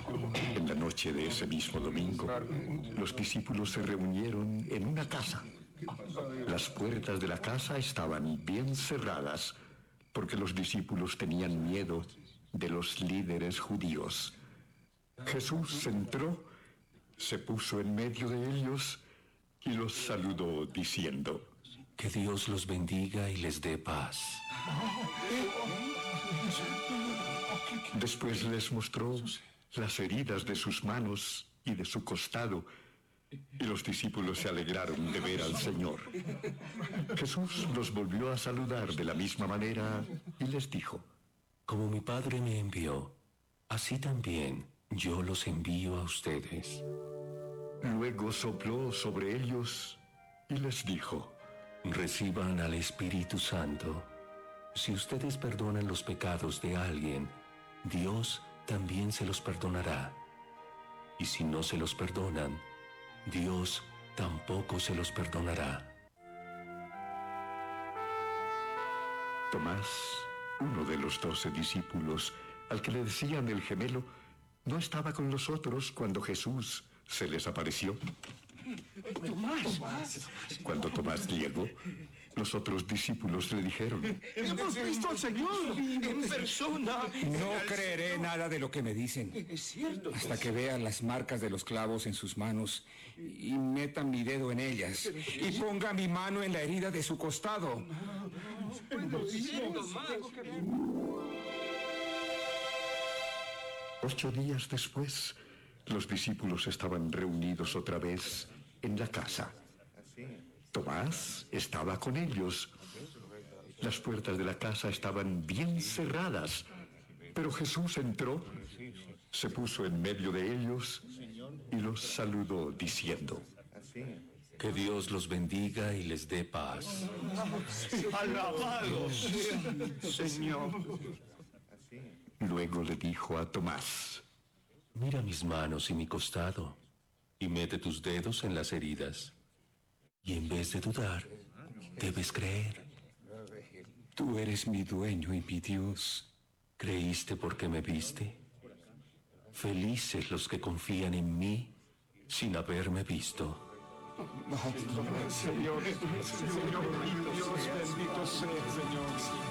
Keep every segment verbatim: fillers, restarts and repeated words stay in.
En la noche de ese mismo domingo, los discípulos se reunieron en una casa. Las puertas de la casa estaban bien cerradas porque los discípulos tenían miedo de los líderes judíos. Jesús entró, se puso en medio de ellos y los saludó diciendo: Que Dios los bendiga y les dé paz. Después les mostró las heridas de sus manos y de su costado, y los discípulos se alegraron de ver al Señor. Jesús los volvió a saludar de la misma manera y les dijo: Como mi Padre me envió, así también yo los envío a ustedes. Luego sopló sobre ellos y les dijo: Reciban al Espíritu Santo. Si ustedes perdonan los pecados de alguien, Dios también se los perdonará. Y si no se los perdonan, Dios tampoco se los perdonará. Tomás, uno de los doce discípulos, al que le decían el gemelo, no estaba con los otros cuando Jesús se les apareció. Tomás. Cuando Tomás llegó, los otros discípulos le dijeron: ¡Hemos visto al Señor en persona! No creeré nada de lo que me dicen. Es cierto. Hasta que vea las marcas de los clavos en sus manos y meta mi dedo en ellas y ponga mi mano en la herida de su costado. Ocho días después, los discípulos estaban reunidos otra vez en la casa. Tomás estaba con ellos. Las puertas de la casa estaban bien cerradas, pero Jesús entró, se puso en medio de ellos y los saludó diciendo: Que Dios los bendiga y les dé paz. ¡Alabado sea, Señor! Luego le dijo a Tomás: Mira mis manos y mi costado, y mete tus dedos en las heridas. Y en vez de dudar, debes creer. Tú eres mi dueño y mi Dios. ¿Creíste porque me viste? Felices los que confían en mí sin haberme visto. Señor, Señor, Dios bendito sea, Señor.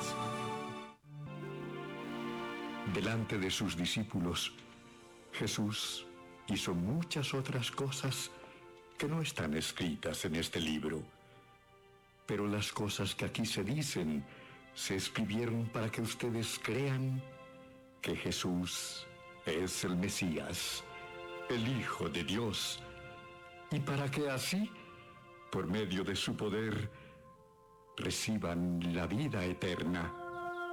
Delante de sus discípulos, Jesús hizo muchas otras cosas que no están escritas en este libro. Pero las cosas que aquí se dicen se escribieron para que ustedes crean que Jesús es el Mesías, el Hijo de Dios, y para que así, por medio de su poder, reciban la vida eterna.